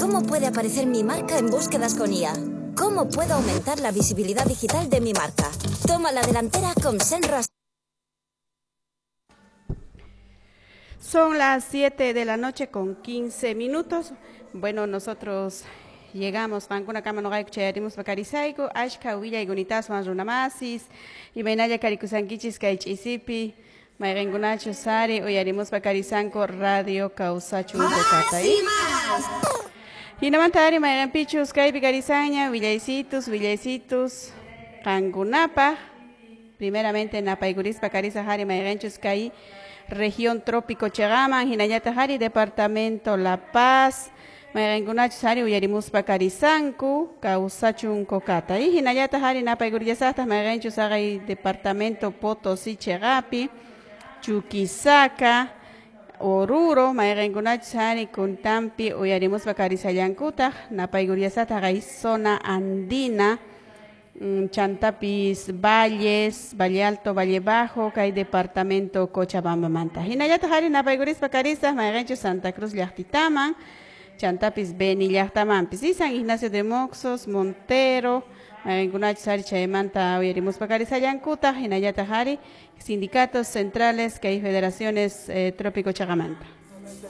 ¿Cómo puede aparecer mi marca en búsquedas con IA? ¿Cómo puedo aumentar la visibilidad digital de mi marca? Toma la delantera con Senras. Son las 7 de la noche con 15 minutos. Bueno, nosotros llegamos Pancuna Cama no Chayarimus Bacarisaico, Ashka Villa y Gunitas Runamasis, y Benaya Caricusanquichis Caichisipi, Mairengunacho Sari, Oyarimus Bacarisanco, Radio Causachu Bocatay. Y no mantari Mairampichus, Caipicarizaña, Villaicitos, Cangunapa, primeramente Napaiguris Bacariza Hari Mairenchus Cai. Región Trópico Chagaman, Hinayata Hari, Departamento La Paz, Mayangunach Hari, Uyarimus Bacarizancu, Causachun Cocata. Y Hinayata Hari, Napaiguriasata, Mayanchus Hari, Departamento Potosí Chegapi, Chuquisaca, Oruro, Mayangunach Hari, Kuntampi, Uyarimus Bacarizayancuta, Napaiguriasata, Hari, Zona Andina, Chantapis, Valles, Valle Alto, Valle Bajo, Cay Departamento Cochabamba, Manta. Hinayata Hari, Napaiguris, Bacaristas, Mayancho, Santa Cruz, Llactitaman, Chantapis, Beni, Llactamampis, y San Ignacio de Moxos, Montero, Mayangunach, Hari, Chaymanta, Oyerimus, Bacarizayancuta, Hinayata Hari, sindicatos centrales, Cay Federaciones Trópico Chagamanta.